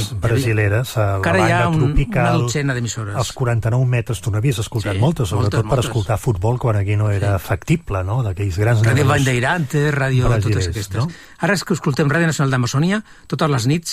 brasileres, a la banda tropical, una dotzena d'emissores. als 49 metres, tu n'havies escoltat moltes, sobretot per escoltar futbol quan aquí no era factible, no?, d'aquells grans... Ràdio Bandeirantes, ràdio... totes aquestes. No? Ara és que escoltem Ràdio Nacional d'Amazònia totes les nits,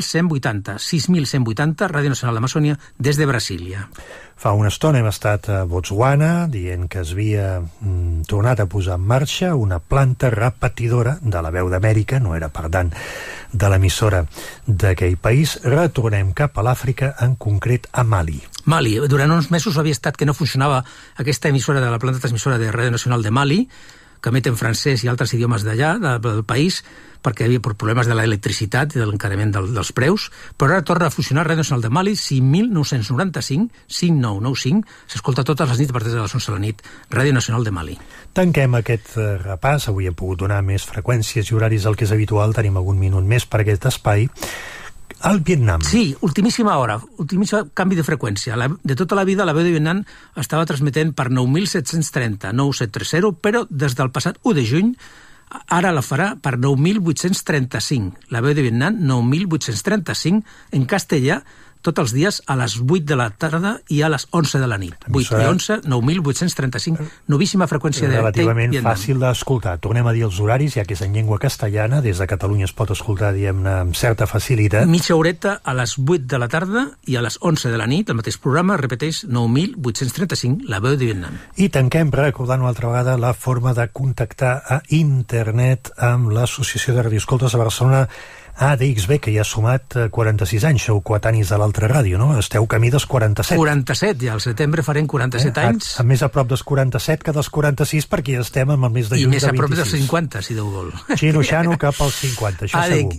6.180, Ràdio Nacional d'Amazònia des de Brasília. Fa una estona hem estat a Botswana dient que es havia tornat a posar en marxa una planta repetidora de la Veu d'Amèrica, no era per tant de l'emissora d'aquell país. Retornem cap a l'Àfrica, en concret a Mali. Mali. Durant uns mesos havia estat que no funcionava aquesta emissora de la planta transmissora de Ràdio Nacional de Mali, que emet en francès i altres idiomes d'allà, del país, perquè hi havia problemes de l'electricitat i de l'encariment dels preus, però ara torna a funcionar Ràdio Nacional de Mali, 5.995, 5995, s'escolta totes les nits a partir de les 11 de la nit, Ràdio Nacional de Mali. Tanquem aquest repàs, avui hem pogut donar més freqüències i horaris del que és habitual, tenim algun minut més per aquest espai. Al Vietnam. Sí, ultimíssima hora, ultimíssim canvi de freqüència. De tota la vida la Veu de Vietnam estava transmetent per 9.730, 9.730, però des del passat 1 de juny ara la farà per 9.835. La Veu de Vietnam, 9.835, en castellà, tots els dies a les 8 de la tarda i a les 11 de la nit. 8 i 11, 9.835, novíssima freqüència de relativament fàcil d'escoltar. Tornem a dir els horaris, ja que és en llengua castellana, des de Catalunya es pot escoltar, diguem-ne, amb certa facilitat. Mitja horeta a les 8 de la tarda i a les 11 de la nit, el mateix programa, repeteix, 9.835, la Veu de Vietnam. I tanquem recordant una altra vegada la forma de contactar a internet amb l'Associació de Radioescoltes a Barcelona, ADXB, que ja ha sumat 46 anys, sou coetanis de l'altra ràdio, no? Esteu camí dels 47. 47, ja al setembre farem 47 anys. A més a prop dels 47 que dels 46, perquè ja estem amb el mes de juny de 26. I més a prop dels 50, si Déu vol. Xino-xano cap als 50, això segur.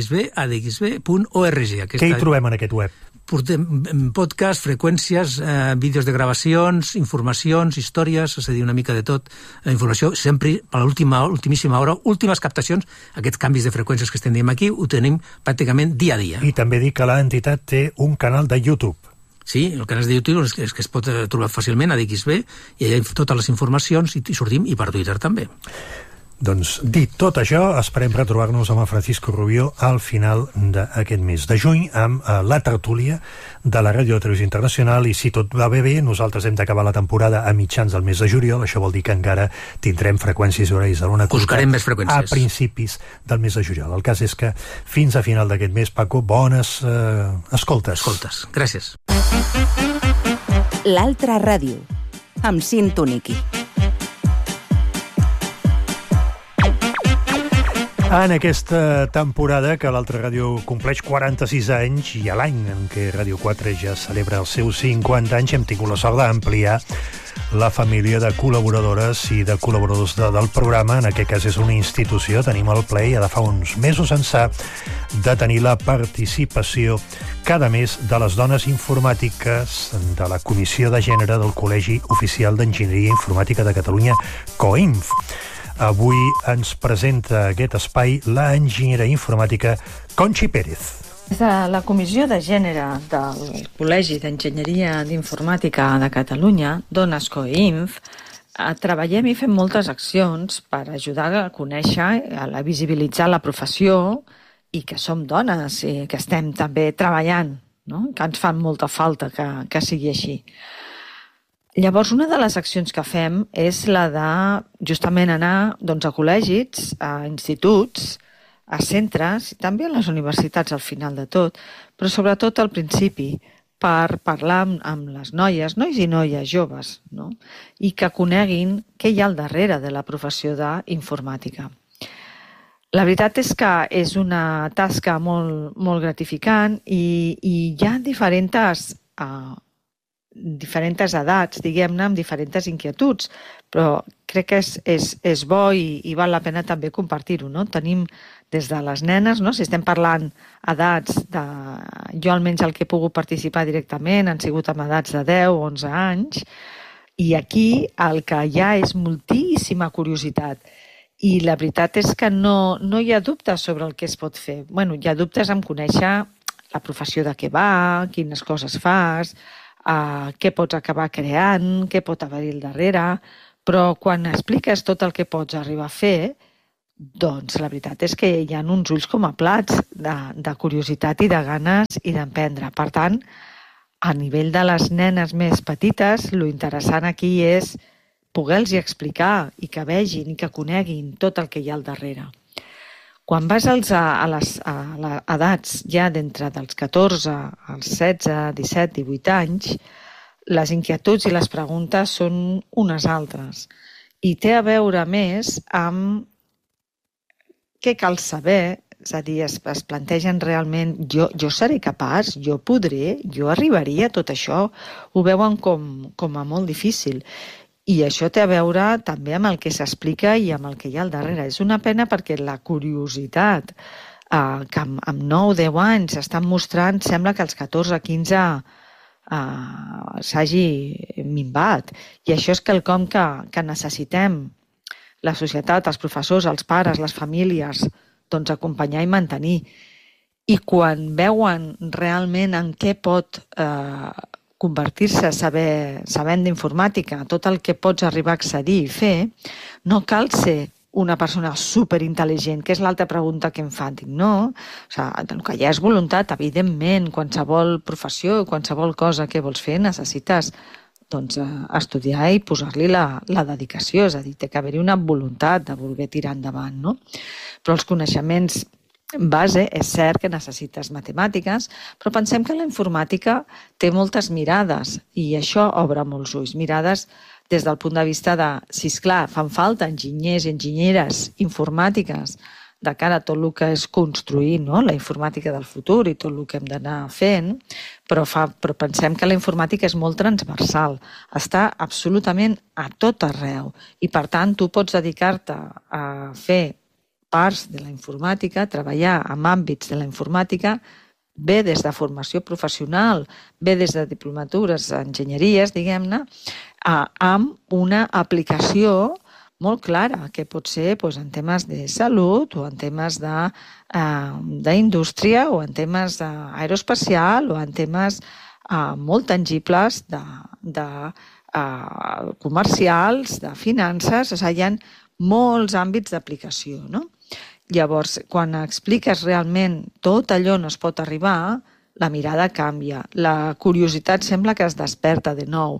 ADXB.org. Què hi trobem en aquest web? Portem podcast, freqüències, vídeos de gravacions, informacions, històries, és a dir, una mica de tot, informació, sempre a l'ultimíssima hora, últimes captacions, aquests canvis de freqüències que estem dient aquí, ho tenim pràcticament dia a dia. I també dic que l'entitat té un canal de YouTube. Sí, el canal de YouTube és que es pot trobar fàcilment a DXB, i allà hi ha totes les informacions, i sortim, i per Twitter també. Doncs, dit tot això, esperem retrobar-nos amb el Francisco Rubio al final d'aquest mes de juny amb la tertúlia de la Ràdio de Televisió Internacional, i si tot va bé, nosaltres hem d'acabar la temporada a mitjans del mes de juliol, això vol dir que encara tindrem freqüències i horaris de l'una buscarem més freqüències a principis del mes de juliol. El cas és que fins a final d'aquest mes, Paco, bones escoltes. Escoltes, gràcies. L'altra ràdio, amb Cinto Niqui. En aquesta temporada, que l'altra ràdio compleix 46 anys, i a l'any en què Ràdio 4 ja celebra els seus 50 anys, hem tingut la sort d'ampliar la família de col·laboradores i de col·laboradors del programa. En aquest cas és una institució, tenim el plaer ja de fa uns mesos ençà de tenir la participació cada mes de les dones informàtiques de la Comissió de Gènere del Col·legi Oficial d'Enginyeria Informàtica de Catalunya, COINF. Avui ens presenta aquest espai l'enginyera informàtica Conxi Pérez. Des de la Comissió de Gènere del Col·legi d'Enginyeria d'Informàtica de Catalunya, Dones COINF, treballem i fem moltes accions per ajudar a conèixer, a visibilitzar la professió i que som dones i que estem també treballant, no? Que ens fan molta falta que sigui així. Llavors, una de les accions que fem és la de justament anar a col·legis, a instituts, a centres, i també a les universitats al final de tot, però sobretot al principi, per parlar amb les noies, nois i noies joves, no? I que coneguin què hi ha al darrere de la professió d'informàtica. La veritat és que és una tasca molt, molt gratificant i hi ha diferents edats, diguem-ne, amb diferents inquietuds, però crec que és bo i val la pena també compartir-ho, no? Tenim des de les nenes, no? Si estem parlant edats, jo almenys el que he pogut participar directament han sigut amb edats de 10 o 11 anys, i aquí el que hi ha és moltíssima curiositat. I la veritat és que no hi ha dubtes sobre el que es pot fer. Bueno, hi ha dubtes en conèixer la professió de què va, quines coses fas, què pots acabar creant, què pot haver-hi al darrere, però quan expliques tot el que pots arribar a fer, Doncs la veritat és que hi ha uns ulls com a plats de curiositat i de ganes i d'aprendre. Per tant, a nivell de les nenes més petites, lo interessant aquí és poder-los explicar i que vegin i que coneguin tot el que hi ha al darrere. Quan vas a les edats ja d'entre dels 14 als 16, 17, 18 anys, les inquietuds i les preguntes són unes altres. I té a veure més amb què cal saber, és a dir, es plantegen realment, jo seré capaç, jo podré, jo arribaria a tot això, ho veuen com a molt difícil. I això té a veure també amb el que s'explica i amb el que hi ha al darrere. És una pena perquè la curiositat que amb 9-10 anys s'estan mostrant, sembla que als 14-15 s'hagi minvat. I això és quelcom que necessitem la societat, els professors, els pares, les famílies, doncs acompanyar i mantenir. I quan veuen realment en què pot convertir-se sabent d'informàtica, tot el que pots arribar a accedir i fer, no cal ser una persona superintel·ligent, que és l'altra pregunta que em fan. Dic, no, el que hi ha és voluntat, evidentment, qualsevol professió, qualsevol cosa que vols fer, necessites estudiar i posar-li la dedicació, és a dir, té que haver-hi una voluntat de voler tirar endavant, no? Però els coneixements base, és cert que necessites matemàtiques, però pensem que la informàtica té moltes mirades i això obre molts ulls. Mirades des del punt de vista de, si esclar, fan falta enginyers i enginyeres informàtiques de cara a tot el que és construir, no? La informàtica del futur i tot el que hem d'anar fent, però pensem que la informàtica és molt transversal, està absolutament a tot arreu i per tant tu pots dedicar-te a fer parts de la informàtica, treballar en àmbits de la informàtica, bé des de formació professional, bé des de diplomatures, enginyeries, diguem-ne, amb una aplicació molt clara, que pot ser en temes de salut o en temes d'indústria o en temes aeroespacial o en temes molt tangibles de comercials, de finances, hi ha molts àmbits d'aplicació, no? Llavors, quan expliques realment tot allò on es pot arribar, la mirada canvia, la curiositat sembla que es desperta de nou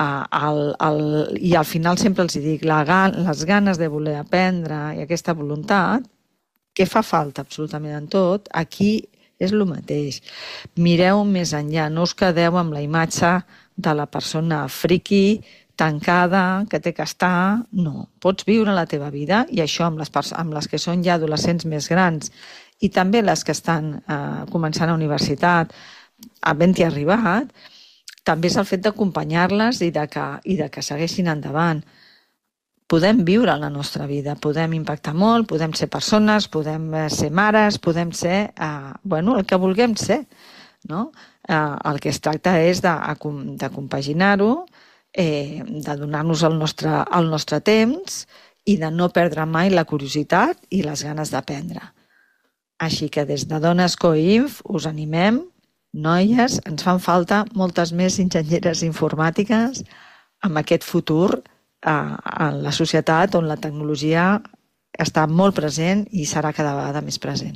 i al final sempre els dic, les ganes de voler aprendre i aquesta voluntat, que fa falta absolutament en tot, aquí és el mateix. Mireu més enllà, no us quedeu amb la imatge de la persona friqui, tancada, que té que estar, no. Pots viure la teva vida i això amb les que són ja adolescents més grans i també les que estan començant a universitat, havent-hi arribat, també és el fet d'acompanyar-les i de que segueixin endavant. Podem viure la nostra vida, podem impactar molt, podem ser persones, podem ser mares, podem ser el que vulguem ser, no? El que es tracta és de compaginar-ho, de donar-nos el nostre temps i de no perdre mai la curiositat i les ganes d'aprendre. Així que des de Dones Coinf us animem, noies, ens fan falta moltes més enginyeres informàtiques amb aquest futur en la societat on la tecnologia està molt present i serà cada vegada més present.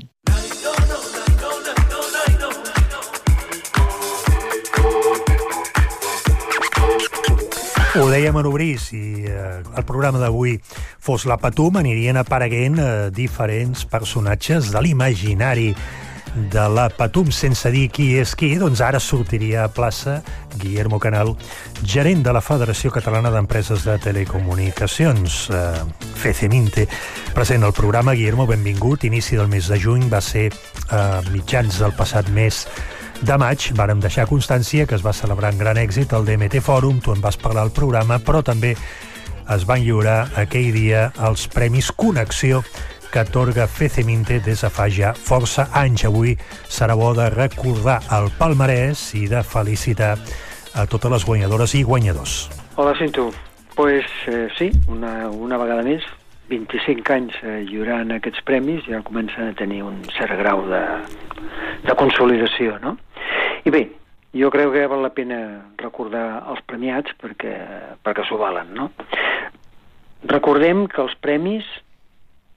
Ho dèiem en obrir, si el programa d'avui fos la Patum, anirien apareguent diferents personatges de l'imaginari de la Patum, sense dir qui és qui, doncs ara sortiria a plaça Guillermo Canal, gerent de la Federació Catalana d'Empreses de Telecomunicacions, FECEMINTE. Present al programa, Guillermo, benvingut. Inici del mes de juny, va ser mitjans del passat mes de maig, vàrem deixar constància que es va celebrar amb gran èxit el DMT Fòrum, tu en vas parlar al programa, però també es van lliurar aquell dia els Premis Connexió que atorga FECEMINTE des de fa ja força anys. Avui serà bo de recordar el palmarès i de felicitar a totes les guanyadores i guanyadors. Hola, Cinto. Pues sí, una vegada més, 25 anys lliurant aquests premis, ja comencen a tenir un cert grau de consolidació, no? I bé, jo crec que val la pena recordar els premiats perquè s'ho valen, no? Recordem que els premis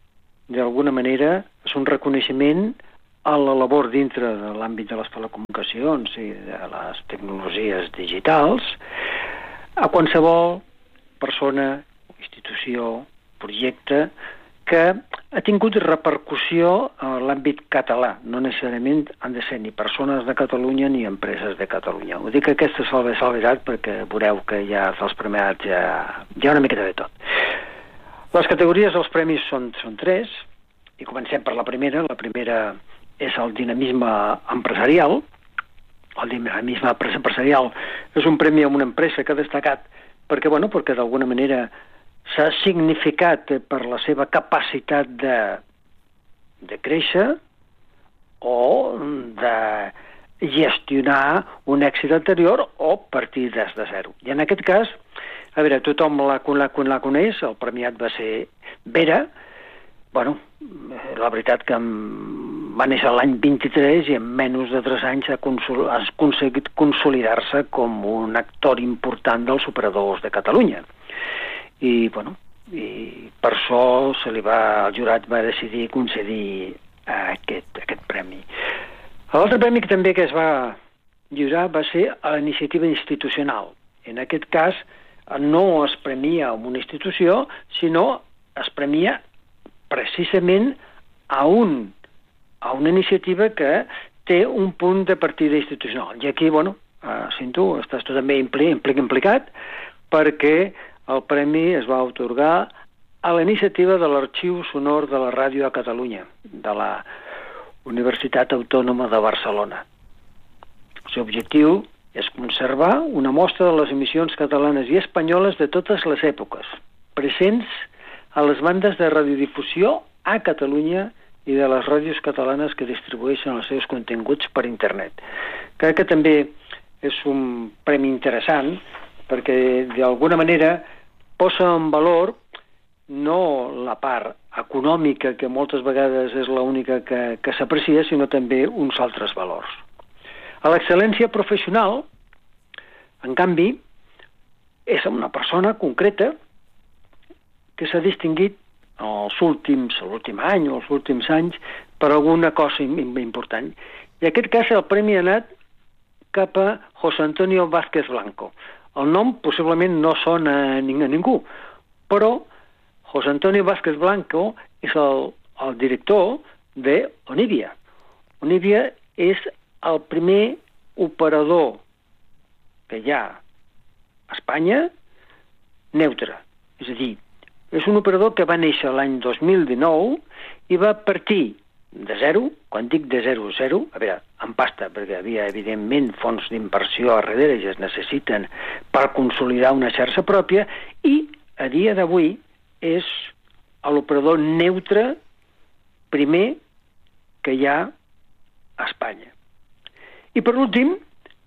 d'alguna manera, és un reconeixement a la labor dintre de l'àmbit de les telecomunicacions i de les tecnologies digitals a qualsevol persona, institució, projecte que ha tingut repercussió a l'àmbit català. No necessàriament han de ser ni persones de Catalunya ni empreses de Catalunya. Ho dic aquesta salvetat perquè veureu que ja dels premiats hi ha una miqueta de tot. Les categories dels premis són 3, i comencem per la primera. La primera és el dinamisme empresarial. El dinamisme empresarial és un premi a una empresa que ha destacat perquè d'alguna manera s'ha significat per la seva capacitat de créixer o de gestionar un èxit anterior o partir des de zero. I en aquest cas, a veure, tothom la coneix, el premiat va ser Vera. La veritat que va néixer l'any 23 i en menys de 3 anys ha aconseguit consolidar-se com un actor important dels operadors de Catalunya. I per això el jurat va decidir concedir aquest premi. L'altre premi que també es va lliurar va ser a la iniciativa institucional. En aquest cas no es premia a una institució, sinó es premia precisament a una iniciativa que té un punt de partida institucional. I aquí, sento, estàs tu també implicat, perquè el premi es va atorgar a la iniciativa de l'Arxiu Sonor de la Ràdio a Catalunya, de la Universitat Autònoma de Barcelona. El seu objectiu és conservar una mostra de les emissions catalanes i espanyoles de totes les èpoques, presents a les bandes de radiodifusió a Catalunya i de les ràdios catalanes que distribueixen els seus continguts per internet. Crec que també és un premi interessant perquè d'alguna manera posa en valor no la part econòmica, que moltes vegades és l'única que s'aprecia, sinó també uns altres valors. A l'excel·lència professional, en canvi, és una persona concreta que s'ha distinguit l'últim any o els últims anys per alguna cosa important. I en aquest cas el premi ha anat cap a José Antonio Vázquez Blanco. El nom possiblement no sona a ningú, però José Antonio Vázquez Blanco és el director d'Onivia. Onivia és el primer operador que hi ha a Espanya neutre. És a dir, és un operador que va néixer l'any 2019 i va partir de zero. Quan dic de zero, a veure, en pasta, perquè hi havia, evidentment, fons d'inversió a darrere i es necessiten per consolidar una xarxa pròpia, i a dia d'avui és l'operador neutre primer que hi ha a Espanya. I per últim,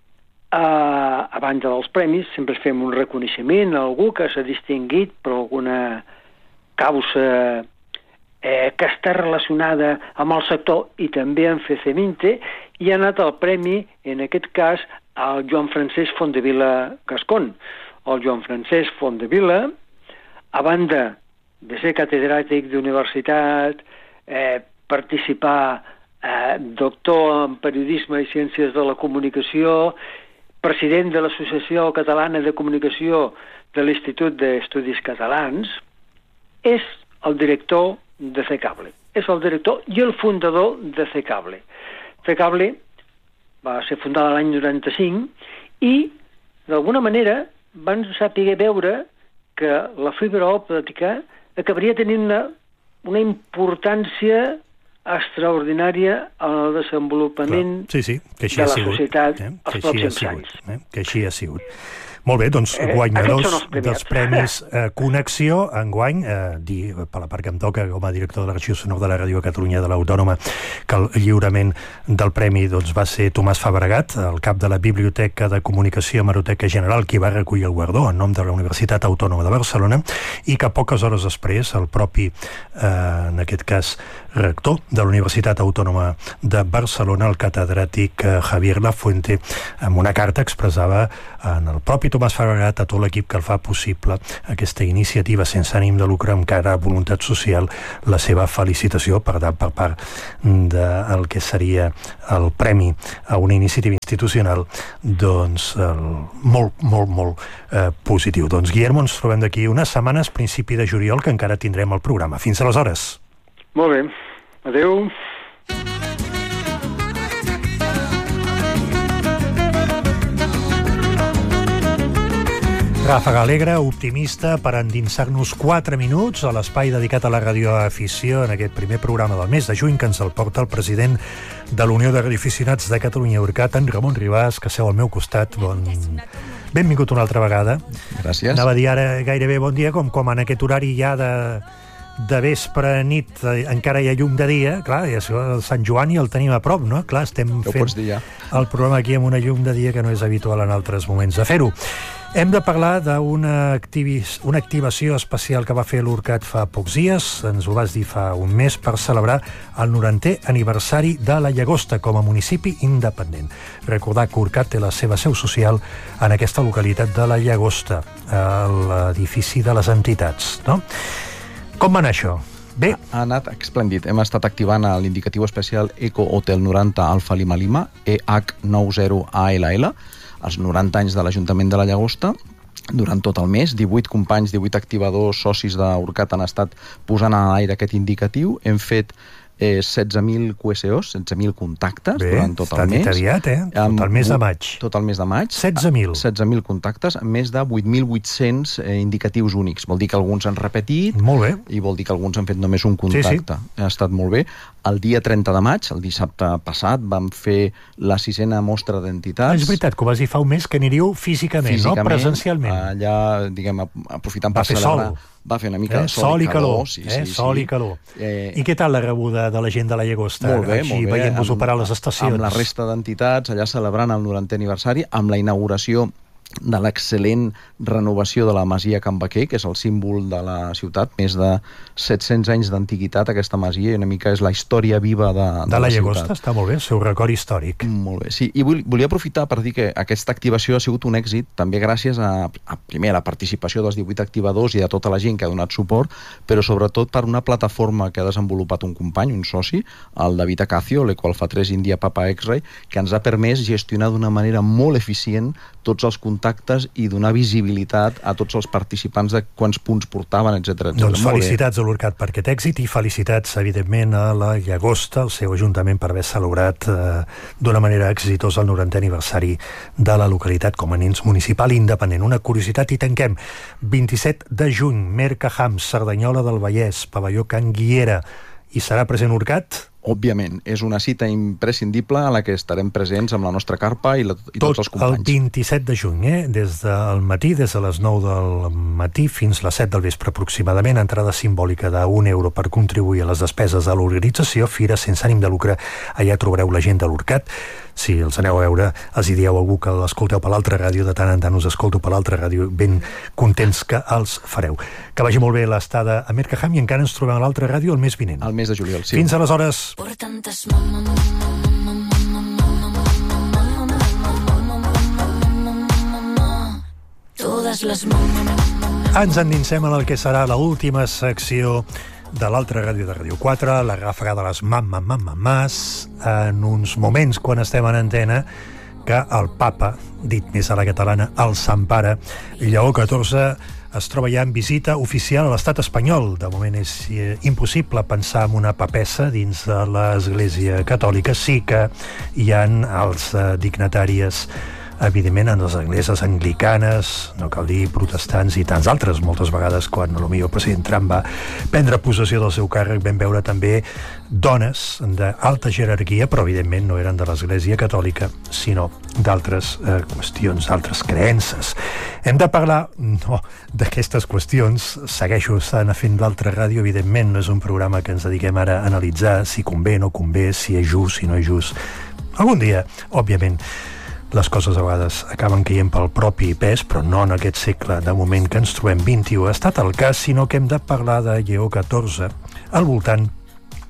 a banda dels premis, sempre fem un reconeixement a algú que s'ha distingit per alguna causa que està relacionada amb el sector i també amb FECEMINTE, i ha anat el premi, en aquest cas, al Joan Francesc Fontdevila Gascón. El Joan Francesc Fontdevila, a banda de ser catedràtic d'universitat, participar doctor en periodisme i ciències de la comunicació, president de l'Associació Catalana de Comunicació de l'Institut d'Estudis Catalans, és el director de C-Cable. És el director i el fundador de C-Cable. C-Cable va ser fundada l'any 95 i, d'alguna manera, van saber veure que la fibra òptica acabaria tenint una importància extraordinària en el desenvolupament de la societat els pròxims anys. Que així ha sigut. Molt bé, doncs guanyadors dels premis Connexió, enguany, per la part que em toca com a director de l'Arxiu Sonor de la Ràdio a Catalunya de l'Autònoma, que el lliurament del premi va ser Tomàs Fabregat, el cap de la Biblioteca de Comunicació Hemeroteca General, qui va recollir el guardó en nom de la Universitat Autònoma de Barcelona, i que poques hores després el propi, en aquest cas, rector de la Universitat Autònoma de Barcelona, el catedràtic Javier Lafuente, amb una carta expressava en el propi Pepito Masferrat, a tot l'equip que el fa possible, aquesta iniciativa sense ànim de lucre amb cara a voluntat social, la seva felicitació per part del que seria el premi a una iniciativa institucional, doncs molt positiu. Doncs Guillermo, ens trobem d'aquí unes setmanes, principi de juliol, que encara tindrem el programa. Fins aleshores. Molt bé. Adéu. Ràfaga alegre, optimista, per endinsar-nos 4 minuts a l'espai dedicat a la radioafició en aquest primer programa del mes de juny, que ens el porta el president de l'Unió de Radioaficionats de Catalunya Urcat, en Ramon Ribàs, que seu al meu costat. Benvingut una altra vegada. Gràcies. Anava a dir ara gairebé bon dia, com en aquest horari ja de vespre a nit, encara hi ha llum de dia. Clar, i això, el Sant Joan i el tenim a prop, no? Clar, estem fent el programa aquí amb una llum de dia que no és habitual en altres moments de fer-ho. Hem de parlar d'una activació especial que va fer l'Urcat fa pocs dies, ens ho vas dir fa un mes, per celebrar el 90è aniversari de la Llagosta com a municipi independent. Recordar que Urcat té la seva seu social en aquesta localitat de la Llagosta, a l'edifici de les entitats, no? Com va anar això? Bé. Ha anat esplèndid. Hem estat activant l'indicatiu especial Eco Hotel 90 Alfa Lima Lima, EH90ALL, els 90 anys de l'Ajuntament de la Llagosta. Durant tot el mes, 18 companys, 18 activadors, socis d'Urcat han estat posant a l'aire aquest indicatiu. Hem fet 16.000 QSOs, 16.000 contactes durant tot el mes. Bé, està dit aviat, Tot el mes de maig. Tot el mes de maig. 16.000. 16.000 contactes, amb més de 8.800 indicatius únics. Vol dir que alguns han repetit. Molt bé. I vol dir que alguns han fet només un contacte. Sí. Ha estat molt bé. El dia 30 de maig, el dissabte passat, vam fer la 6a mostra d'entitats. És veritat, que ho vas dir fa un mes que aniríeu físicament, no? Presencialment. Allà, diguem, aprofitant per celebrar. Va fer una mica sol i calor. Sol i calor. I què tal la rebuda de la gent de la Llagosta? Molt bé, molt bé. Veient-vos operar les estacions. Amb la resta d'entitats, allà celebrant el 90è aniversari, amb la inauguració de l'excel·lent renovació de la masia Can Baquer, que és el símbol de la ciutat, més de 700 anys d'antiguitat aquesta masia, i una mica és la història viva de la Llagosta. ciutat. Està molt bé, el seu record històric. Molt bé, sí. I volia aprofitar per dir que aquesta activació ha sigut un èxit, també gràcies primer a la participació dels 18 activadors i de tota la gent que ha donat suport, però sobretot per una plataforma que ha desenvolupat un company, un soci, el David Acacio, l'Equalfa3 India Papa X-Ray, que ens ha permès gestionar d'una manera molt eficient tots els contactes i donar visibilitat a tots els participants de quants punts portaven, etc. Doncs felicitats a l'Urcat per aquest èxit i felicitats, evidentment, a la Llagosta, el seu ajuntament, per haver celebrat d'una manera exitosa el 90è aniversari de la localitat com a ens municipal independent. Una curiositat i tanquem. 27 de juny, Mercahams, Cerdanyola del Vallès, pavelló Can Guiera. I serà present Urcat? Òbviament, és una cita imprescindible a la que estarem presents amb la nostra carpa i tots els companys. Tot el 27 de juny, des del matí, des de les 9 del matí fins les 7 del vespre aproximadament, entrada simbòlica d'€1 per contribuir a les despeses de l'organització, fira sense ànim de lucre. Allà trobareu la gent de l'Urcat. Si els aneu a veure, els hi dieu a algú que l'escolteu per l'altra ràdio, de tant en tant us escolto per l'altra ràdio, ben contents que els fareu. Que vagi molt bé l'estada a Mercaham i encara ens trobem a l'altra ràdio el mes vinent. El mes de juliol, sí. Fins aleshores. Por tantas todas las ens endinsem en el que serà l'última secció de l'altra ràdio de Ràdio 4, la ràfaga de les mamàs, en uns moments quan estem en antena que el papa, dit més a la catalana, el Sant Pare, Lleó XIV, es troba ja en visita oficial a l'estat espanyol. De moment és impossible pensar en una papessa dins de l'Església Catòlica. Sí que hi ha els dignataris, evidentment, en les esglésies anglicanes, no cal dir protestants i tants altres. Moltes vegades, quan potser el president Trump va prendre possessió del seu càrrec, vam veure també dones d'alta jerarquia, però evidentment no eren de l'Església Catòlica, sinó d'altres qüestions, d'altres creences. Hem de parlar d'aquestes qüestions. Segueixo estant fent l'altra ràdio, evidentment no és un programa que ens dediquem ara a analitzar si convé, no convé, si és just, si no és just. Algun dia, òbviament, les coses a vegades acaben caient pel propi pes, però no en aquest segle de moment que ens trobem 21 ha estat el cas, sinó que hem de parlar de Lleó XIV al voltant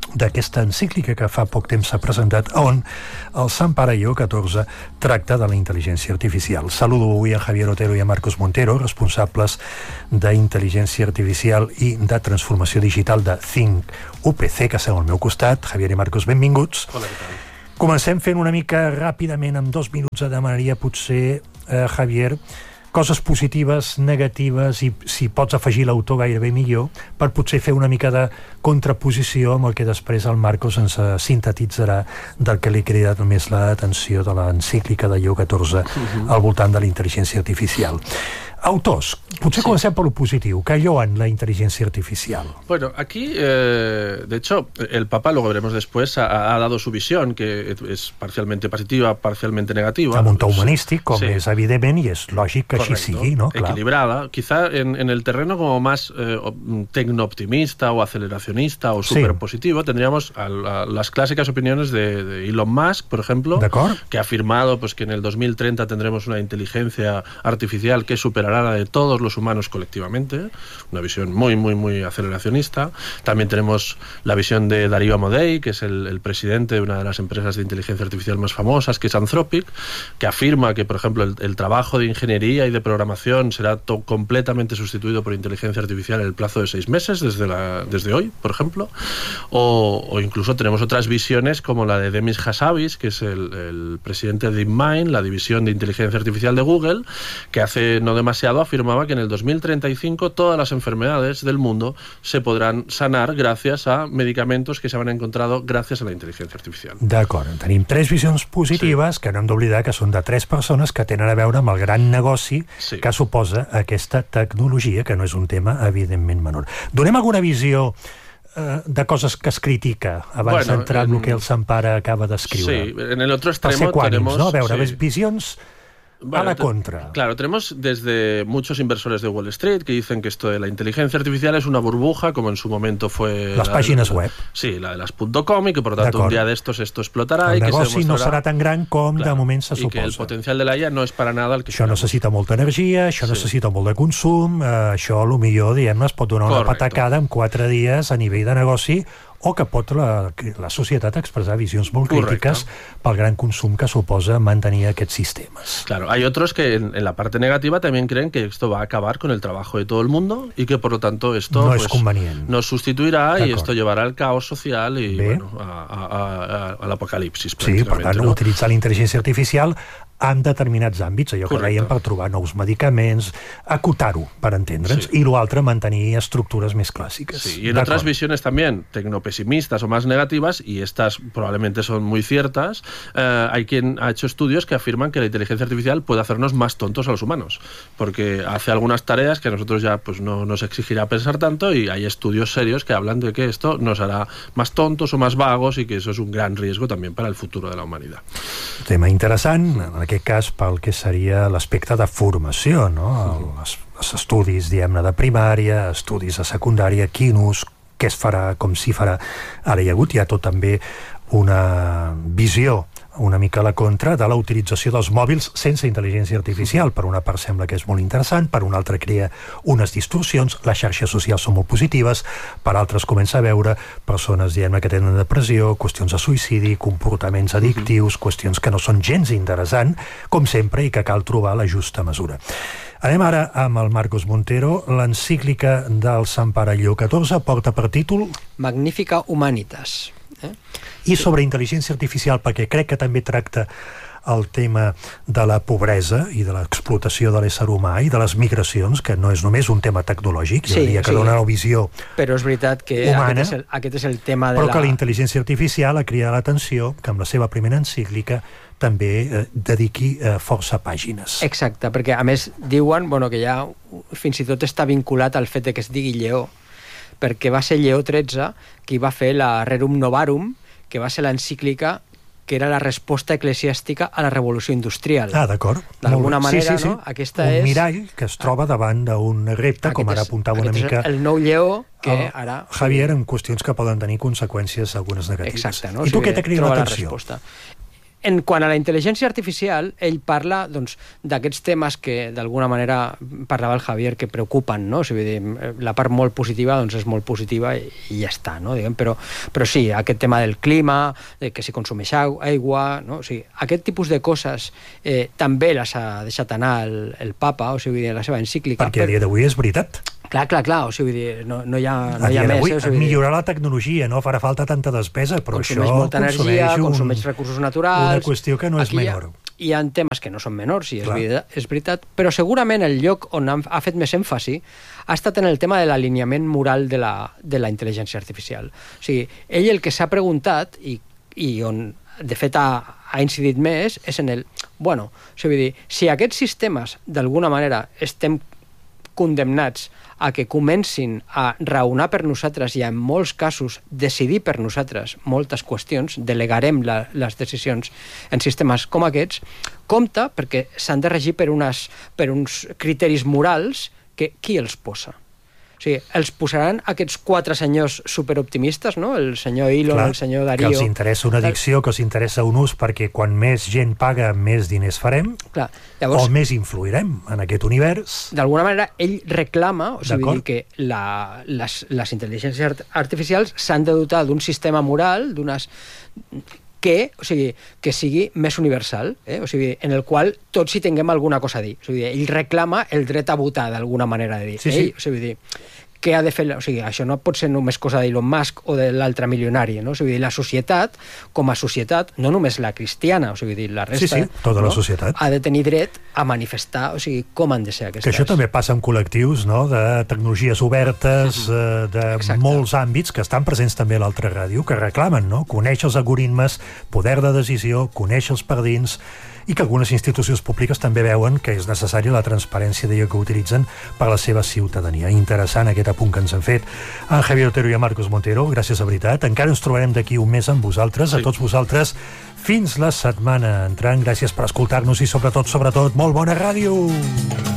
d'aquesta encíclica que fa poc temps s'ha presentat, on el Sant Pare Lleó XIV tracta de la intel·ligència artificial. Saludo avui a Javier Otero i a Marcos Montero, responsables d'intel·ligència artificial i de transformació digital de Think UPC, que seu al meu costat. Javier i Marcos, benvinguts. Hola, què tal? Comencem fent una mica ràpidament, amb 2 minuts, demanaria potser, Javier, coses positives, negatives, i si pots afegir l'autor gairebé millor, per potser fer una mica de contraposició amb el que després el Marcos ens sintetitzarà del que li ha cridat més l'atenció de l'encíclica de Lleó XIV al voltant de la intel·ligència artificial. Autors, potser comencem por lo positivo. ¿Qué halló en la inteligencia artificial? Bueno, aquí, de hecho, el Papa, luego veremos después, ha dado su visión, que es parcialmente positiva, parcialmente negativa. Amb un to humanístic, com és evident, i és lògic que correcto, així sigui, no? Clar. Equilibrada. Quizá en el terreno como más tecno-optimista o aceleracionista o superpositivo, tendríamos las clásicas opiniones de Elon Musk, por ejemplo, que ha afirmado pues, que en el 2030 tendremos una inteligencia artificial que superará la de todos los humanos colectivamente, una visión muy, muy, muy aceleracionista. También tenemos la visión de Darío Amodei, que es el presidente de una de las empresas de inteligencia artificial más famosas, que es Anthropic, que afirma que, por ejemplo, el trabajo de ingeniería y de programación será completamente sustituido por inteligencia artificial en el plazo de 6 meses, desde hoy, por ejemplo. O incluso tenemos otras visiones como la de Demis Hassabis, que es el presidente de DeepMind, la división de inteligencia artificial de Google, que hace no demasiado afirmaba que en el 2035 todas las enfermedades del mundo se podrán sanar gracias a medicamentos que se han encontrado gracias a la inteligencia artificial. D'acord, tenim 3 visions positives que no hem d'oblidar que són de 3 persones que tenen a veure amb el gran negoci que suposa aquesta tecnologia, que no és un tema evidentment menor. Donem alguna visió de coses que es critica abans d'entrar en el que el Sant Pare acaba d'escriure. Sí, en el otro extremo tenemos... no? A veure, visions... a la contra. Claro, tenemos desde muchos inversores de Wall Street que dicen que esto de la inteligencia artificial es una burbuja, como en su momento fue... Las páginas web. Sí, la de las .com, y que por tanto un día de estos esto explotarà. El negoci no serà tan gran com de moment se suposa. I que el potencial de la IA no és para nada el que... Això necessita molta energia, això necessita molt de consum, això potser, diguem-ne, es pot donar una patacada en 4 dies a nivell de negoci, o que pot la societat expressar visions molt crítiques pel gran consum que suposa mantenir aquests sistemes. Claro, hay otros que en la parte negativa también creen que esto va a acabar con el trabajo de todo el mundo y que por lo tanto esto no es convenient. Nos sustituirá y esto llevará al caos social y bueno, al apocalipsis. Sí, per tant, utilitzar la intel·ligència artificial en determinats àmbits, allò que dèiem, per trobar nous medicaments, acotar-ho, per entendre'ns, i l'altre mantenir estructuras més clàssiques. Sí, y en otras visiones también tecnopesimistas o más negativas, y estas probablemente son muy ciertas, hay quien ha hecho estudios que afirman que la inteligencia artificial puede hacernos más tontos a los humanos, porque hace algunas tareas que a nosotros ya pues no nos exigirá pensar tanto, y hay estudios serios que hablan de que esto nos hará más tontos o más vagos, y que eso es un gran riesgo también para el futuro de la humanidad. Tema interessant, en aquest cas pel que seria l'aspecte de formació, no? Els estudis, diguem-ne, de primària, estudis de secundària, quin ús, què es farà, com s'hi farà. Ara hi ha hagut ja tot també una visió una mica a la contra de la utilització dels mòbils sense intel·ligència artificial. Per una part sembla que és molt interessant, per una altra crea unes distorsions, les xarxes socials són molt positives, per altres comença a veure persones, diguem-ne, que tenen depressió, qüestions de suïcidi, comportaments addictius, qüestions que no són gens interessants, com sempre, i que cal trobar la justa mesura. Anem ara amb el Marcos Montero. L'encíclica del Sant Pare Lleó XIV porta per títol Magnifica Humanitas. I sobre intel·ligència artificial, perquè crec que també tracta el tema de la pobresa i de l'explotació de l'ésser humà i de les migracions, que no és només un tema tecnològic, jo diria que dona una visió però és veritat que humana, aquest és el tema de però que la intel·ligència artificial ha cridat l'atenció que amb la seva primera encíclica també dediqui força pàgines. Exacte, perquè a més diuen que ja fins i tot està vinculat al fet que es digui Lleó, perquè va ser Lleó XIII qui va fer la Rerum Novarum, que va ser l'encíclica que era la resposta eclesiàstica a la revolució industrial. Ah, d'acord. D'alguna manera, no? Aquesta un mirall que es troba davant d'un repte, com ara apuntava una mica el nou Lleó, que ara... Javier, en qüestions que poden tenir conseqüències algunes negatives. Exacte, no? I tu què t'ha cridat l'atenció? En quant a la intel·ligència artificial, ell parla d'aquests temes que d'alguna manera parlava el Javier, que preocupen, no? O sigui, la part molt positiva és molt positiva i ja està, no? Però sí, aquest tema del clima, de que si consumeix aigua, no? O sigui, aquest tipus de coses també les ha deixat anar el papa, o sigui, la seva encíclica. Perquè a dia d'avui és veritat. Clar, o sigui, no hi ha més. Millorar la tecnologia, no farà falta tanta despesa, però consumeix això molta energia, consumeix recursos naturals... Una qüestió que no és menor. Hi ha temes que no són menors, sí, és veritat, però segurament el lloc on ha fet més èmfasi ha estat en el tema de l'alineament moral de la intel·ligència artificial. O sigui, ell el que s'ha preguntat, i on de fet ha incidit més, és en el... Bueno, o sigui, si aquests sistemes, d'alguna manera, estem condemnats a que comencin a raonar per nosaltres i en molts casos decidir per nosaltres moltes qüestions, delegarem les decisions en sistemes com aquests, compte perquè s'han de regir per uns criteris morals que qui els posa? O sigui, els posaran aquests 4 senyors superoptimistes, no? El senyor Elon, el senyor Darío... Que els interessa una addicció, que els interessa un ús, perquè quan més gent paga, més diners farem, llavors, o més influirem en aquest univers. D'alguna manera, ell reclama, o sigui, dir que les intel·ligències artificials s'han de dotar d'un sistema moral, que sigui més universal, o sigui, en el qual tots hi tinguem alguna cosa a dir. O sigui, ell reclama el dret a votar, d'alguna manera de dir. Sí. O sigui, què ha de fer? O sigui, això no pot ser només cosa d'Elon Musk o de l'altre milionari, no? O sigui, la societat, com a societat, no només la cristiana, o sigui, la resta... tota la societat. Ha de tenir dret a manifestar, o sigui, com han de ser aquestes... Que això també passa en col·lectius, no?, de tecnologies obertes, de molts àmbits que estan presents també a l'altra ràdio, que reclamen, no?, conèixer els algoritmes, poder de decisió, conèixer els pardins, i que algunes institucions públiques també veuen que és necessària la transparència d'allò que utilitzen per a la seva ciutadania. Interessant aquest apunt que ens han fet en Javier Otero i a Marcos Montero. Gràcies, de veritat. Encara ens trobarem d'aquí un mes amb vosaltres, a tots vosaltres. Fins la setmana entrant. Gràcies per escoltar-nos i sobretot, molt bona ràdio!